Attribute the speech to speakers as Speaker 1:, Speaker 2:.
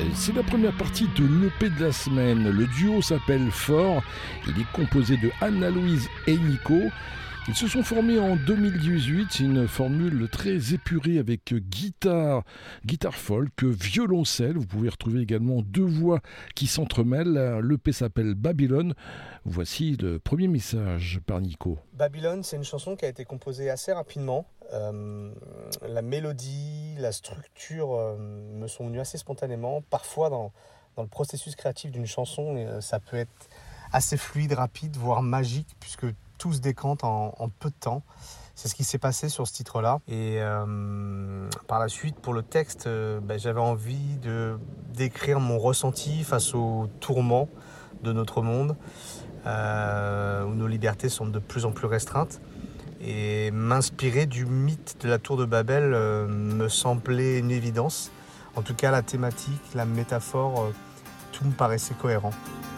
Speaker 1: C'est la première partie de l'EP de la semaine. Le duo s'appelle Fort. Il est composé de Anna-Louise et Nico. Ils se sont formés en 2018, c'est une formule très épurée avec guitare folk, violoncelle. Vous pouvez retrouver également deux voix qui s'entremêlent. L'EP s'appelle Babylone. Voici le premier message par Nico.
Speaker 2: Babylone, c'est une chanson qui a été composée assez rapidement. La mélodie, la structure me sont venues assez spontanément. Parfois, dans le processus créatif d'une chanson, ça peut être assez fluide, rapide, voire magique, puisque tout se décante en peu de temps. C'est ce qui s'est passé sur ce titre-là. Et par la suite, pour le texte, j'avais envie de décrire mon ressenti face aux tourments de notre monde, où nos libertés sont de plus en plus restreintes. Et m'inspirer du mythe de la tour de Babel me semblait une évidence. En tout cas, la thématique, la métaphore, tout me paraissait cohérent.